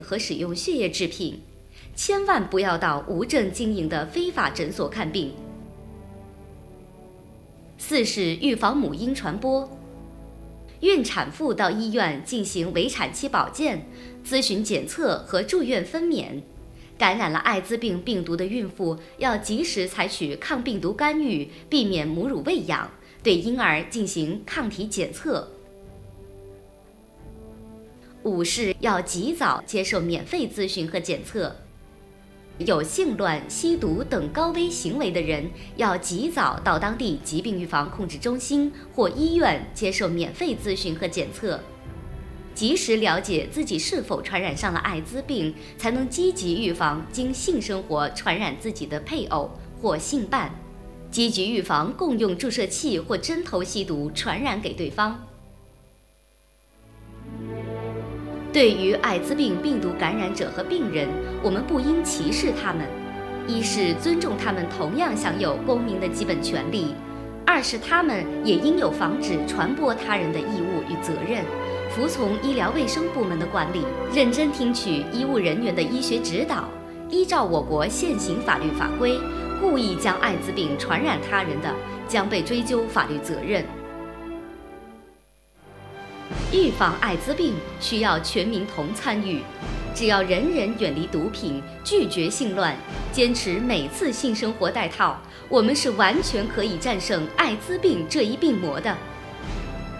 和使用血液制品，千万不要到无证经营的非法诊所看病。4是预防母婴传播。孕产妇到医院进行围产期保健、咨询检测和住院分娩。感染了艾滋病病毒的孕妇要及时采取抗病毒干预，避免母乳喂养，对婴儿进行抗体检测。5是要及早接受免费咨询和检测。有性乱、吸毒等高危行为的人，要及早到当地疾病预防控制中心或医院接受免费咨询和检测，及时了解自己是否传染上了艾滋病，才能积极预防经性生活传染自己的配偶或性伴，积极预防共用注射器或针头吸毒传染给对方。对于艾滋病病毒感染者和病人，我们不应歧视他们。1是尊重他们同样享有公民的基本权利；2是他们也应有防止传播他人的义务与责任，服从医疗卫生部门的管理，认真听取医务人员的医学指导，依照我国现行法律法规，故意将艾滋病传染他人的，将被追究法律责任。预防艾滋病需要全民同参与，只要人人远离毒品，拒绝性乱，坚持每次性生活戴套，我们是完全可以战胜艾滋病这一病魔的。